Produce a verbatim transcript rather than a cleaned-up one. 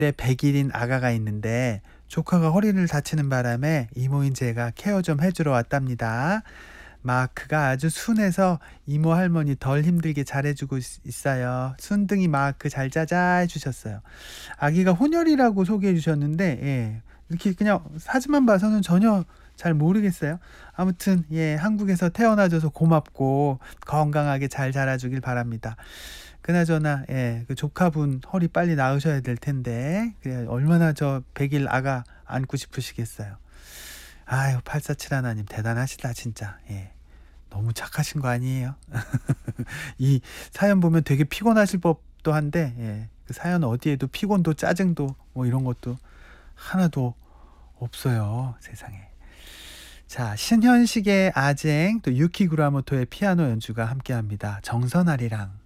백 일인 아가가 있는데 조카가 허리를 다치는 바람에 이모인 제가 케어 좀 해주러 왔답니다. 마크가 아주 순해서 이모 할머니 덜 힘들게 잘해주고 있- 있어요. 순둥이 마크 잘 자자 해주셨어요. 아기가 혼혈이라고 소개해 주셨는데, 예, 이렇게 그냥 사진만 봐서는 전혀 잘 모르겠어요. 아무튼 예, 한국에서 태어나줘서 고맙고 건강하게 잘 자라주길 바랍니다. 그나저나 예, 그 조카분 허리 빨리 나으셔야 될 텐데 그래 얼마나 저 백 일 아가 안고 싶으시겠어요. 아유, 팔사칠 하나님 대단하시다 진짜. 예. 너무 착하신 거 아니에요? 이 사연 보면 되게 피곤하실 법도 한데, 예, 그 사연 어디에도 피곤도 짜증도 뭐 이런 것도 하나도 없어요, 세상에. 자, 신현식의 아쟁 또 유키 구라모토의 피아노 연주가 함께합니다. 정선아리랑.